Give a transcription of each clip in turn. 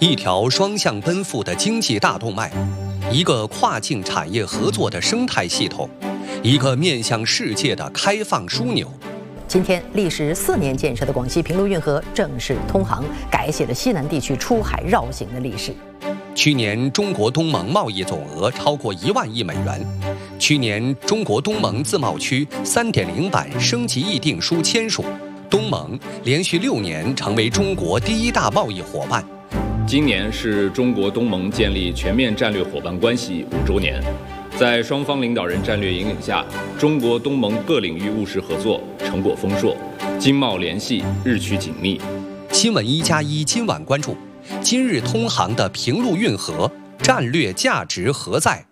一条双向奔赴的经济大动脉，一个跨境产业合作的生态系统，一个面向世界的开放枢纽。 今天，历时4年建设的广西平陆运河正式通航，改写了西南地区出海绕行的历史。 去年，中国东盟贸易总额超过1万亿美元。去年，中国东盟自贸区3.0版升级议定书签署，东盟连续6年成为中国第1大贸易伙伴。 今年是中国东盟建立全面战略伙伴关系5周年，在双方领导人战略引领下，中国东盟各领域务实合作成果丰硕，经贸联系日趋紧密。 新闻1+1今晚关注：今日通航的平陆运河战略价值何在？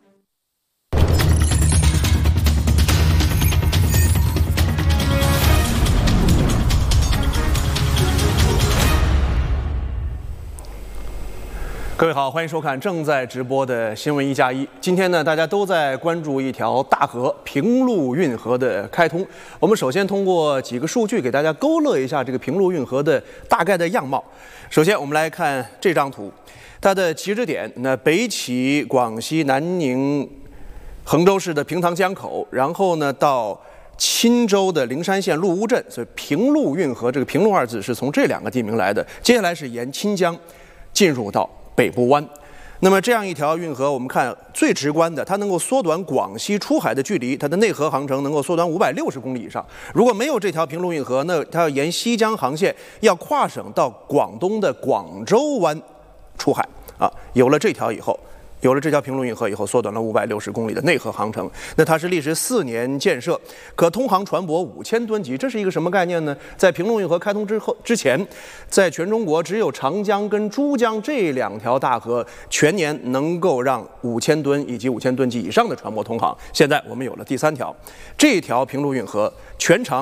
各位好，欢迎收看正在直播的新闻1+1。今天呢，大家都在关注一条大河平陆运河的开通。我们首先通过几个数据给大家勾勒一下这个平陆运河的大概的样貌。首先，我们来看这张图，它的起止点，北起广西南宁衡州市的平塘江口，然后呢到钦州的灵山县陆乌镇，所以平陆运河这个平陆2字是从这2个地名来的。接下来是沿钦江进入到北部湾。那么这样一条运河，我们看最直观的，它能够缩短广西出海的距离，它的内河航程能够缩短560公里以上。如果没有这条平陆运河，那它要沿西江航线，要跨省到广东的广州湾出海啊。有了这条平陆运河以后，缩短了560公里的内河航程。那它是历时4年建设，可通航船舶5000吨级。这是一个什么概念呢？在平陆运河开通之前，在全中国只有长江跟珠江这2条大河全年能够让5000吨以及5000吨级以上的船舶通航。现在我们有了第3条，这条平陆运河全长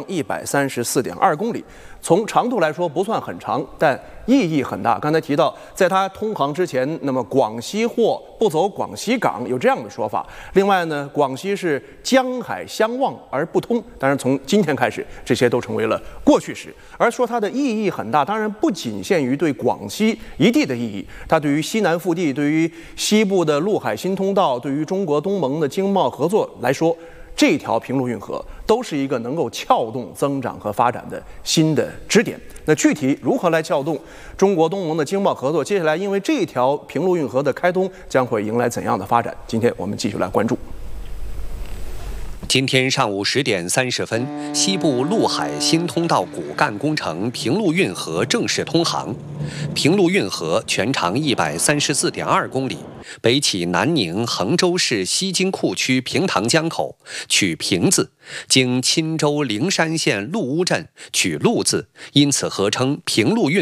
134.2公里。从长度来说不算很长，但意义很大。刚才提到，在它通航之前，那么广西货不走广西港，有这样的说法。另外呢，广西是江海相望而不通，当然从今天开始，这些都成为了过去式。而说它的意义很大，当然不仅限于对广西一地的意义，它对于西南腹地、对于西部的陆海新通道、对于中国东盟的经贸合作来说，这条平陆运河都是一个能够撬动增长和发展的新的支点。那具体如何来撬动中国东盟的经贸合作？接下来因为这条平陆运河的开通，将会迎来怎样的发展？今天我们继续来关注。 今天上午10点30分，西部陆海新通道骨干工程平陆运河正式通航。平陆运河全长134.2公里，北起南宁衡州市西京库区平塘江口，取平字，经钦州灵山县陆乌镇取陆字，因此合称平陆运